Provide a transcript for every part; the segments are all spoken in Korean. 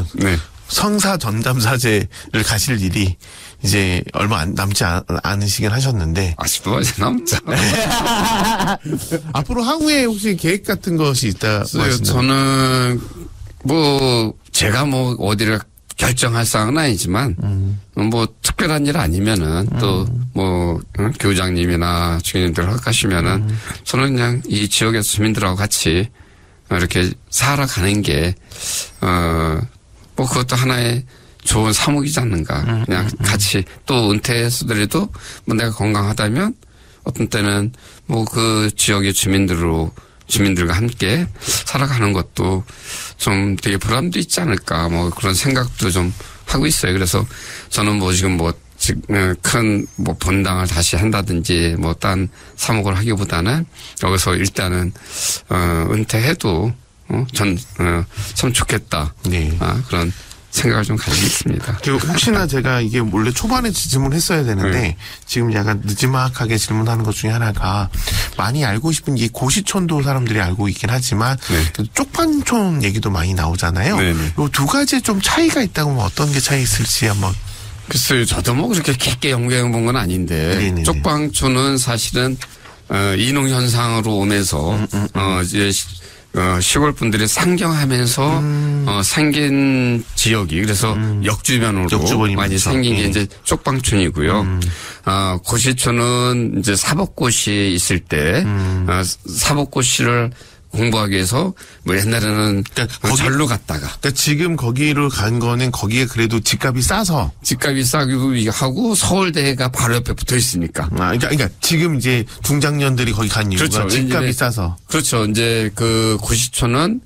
네. 성사 전담사제를 가실 일이 이제 얼마 남지 않으시긴 하셨는데. 아직도 아직 남죠. 앞으로 향후에 혹시 계획 같은 것이 있다고 하시나요? 저는 제가 어디를 결정할 사항은 아니지만 특별한 일 아니면은 또 교장님이나 주인님들 허락하시면은 저는 그냥 이 지역의 주민들하고 같이 이렇게 살아가는 게 그것도 하나의 좋은 사목이지 않는가. 그냥 같이 또 은퇴했으더라도 내가 건강하다면 어떤 때는 그 지역의 주민들과 함께 살아가는 것도 좀 되게 보람도 있지 않을까. 그런 생각도 좀 하고 있어요. 그래서 저는 지금 큰 본당을 다시 한다든지 딴 사목을 하기보다는 여기서 일단은 은퇴해도 참 좋겠다. 네. 그런 생각을 좀 가지고 있습니다. 그리고 혹시나 제가 이게 원래 초반에 질문을 했어야 되는데 지금 약간 늦지막하게 질문하는 것 중에 하나가 많이 알고 싶은 게 고시촌도 사람들이 알고 있긴 하지만 쪽방촌 얘기도 많이 나오잖아요. 이 두 가지에 좀 차이가 있다고 하면 어떤 게 차이 있을지 한번. 글쎄요. 저도 그렇게 깊게 연구해 본 건 아닌데 네네네. 쪽방촌은 사실은 이농현상으로 오면서 이제 시골 분들이 상경하면서 생긴 지역이 그래서 역주변으로 많이 생긴 게 이제 쪽방촌이고요. 고시촌은 이제 사법고시 있을 때 사법고시를 공부하기 위해서 옛날에는 절로 갔다가. 그러니까 지금 거기로 간 거는 거기에 그래도 집값이 싸서. 집값이 싸고 하고 서울대가 바로 옆에 붙어 있으니까. 그러니까 지금 이제 중장년들이 거기 간 이유가 그렇죠. 집값이 싸서. 그렇죠. 이제 그 고시촌은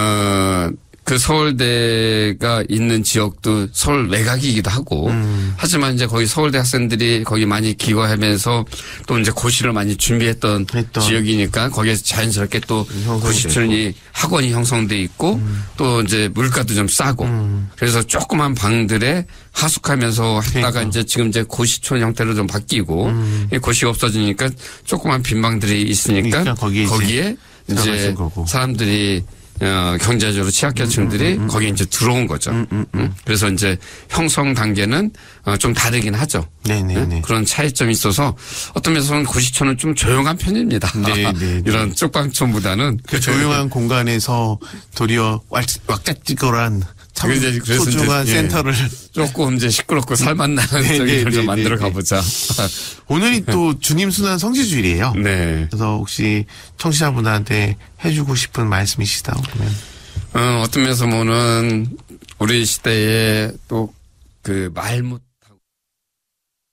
그 서울대가 있는 지역도 서울 외곽이기도 하고 하지만 이제 거기 서울대 학생들이 거기 많이 기거하면서 또 이제 고시를 많이 준비했던 지역이니까 거기에서 자연스럽게 또 고시촌이 학원이 형성돼 있고 또 이제 물가도 좀 싸고 그래서 조그만 방들에 하숙하면서 했다가 이제 지금 이제 고시촌 형태로 좀 바뀌고 고시가 없어지니까 조그만 빈 방들이 있으니까 거기에 이제 사람들이 경제적으로 취약계층들이 거기에 이제 들어온 거죠. 그래서 이제 형성 단계는 좀 다르긴 하죠. 네네네. 그런 차이점이 있어서 어떤 면에서는 고시촌은 좀 조용한 편입니다. 이런 쪽방촌보다는. 그 조용한 공간에서 도리어 왁자지껄한 참 소중한 센터를 조금 이제 시끄럽고 살맛나는 저기를 좀 만들어 가보자. 오늘이 또 주님 순환 성지주일이에요. 네. 그래서 혹시 청취자분들한테 해주고 싶은 말씀이시다 그러면 어떤 면에서 우리 시대에 또 그 말 못